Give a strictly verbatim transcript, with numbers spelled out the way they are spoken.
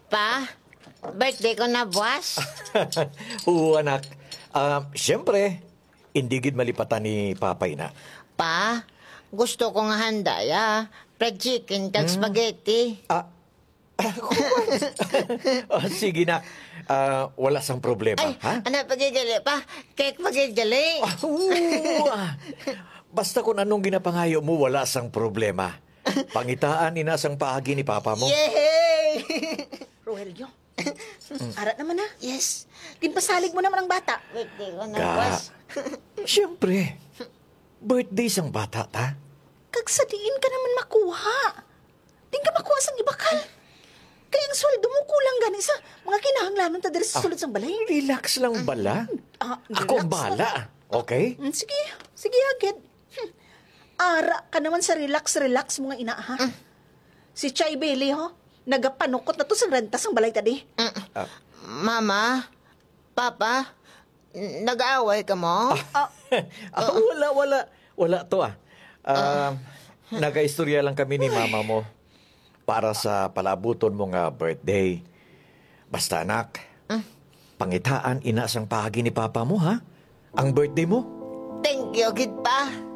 Pa, birthday ko na buwas. Oo, anak. Ah, siyempre, hindi gid malipatan ni Papay na. Pa, gusto ko nga handa ya. Fried chicken kag spaghetti. Ah, oh, sige na. Ah, wala sang problema, Ay, ha? ano pagigali pa? Cake pagigali. Oo, ah. Basta kung anong ginapangayo mo, wala sang problema. Pangitaan inasang paagi ni Papa mo. Yay! Rogelio, arat naman na. Yes. Tinpasalig mo naman ang bata. Birthday ko na Ka, buwas. siyempre, birthday sang bata, ta? Kagsadiin ka naman makuha. Di ka makuha sang ibakal. Kaya ang sweldo mo kulang gani sa mga kinahanglanon ta diri sa sulod sang balay. Relax lang bala. Ah, Ako ang relax bala, okay? Mm, sige, sige agad. Hmm. Ara ka naman sa relax-relax mga ina, ha? Si Chay Bailey, ho? Nagapanukot na to sa renta sang balay tadi. Mama, Papa, n- nag-aaway ka mo? Ah, wala, wala. Wala to ah. Ah, nagaistorya lang kami ni mama mo para sa palabuton mo nga birthday. Basta anak, pangitaan inasang pahagi ni papa mo ha? Ang birthday mo. Thank you, kid pa.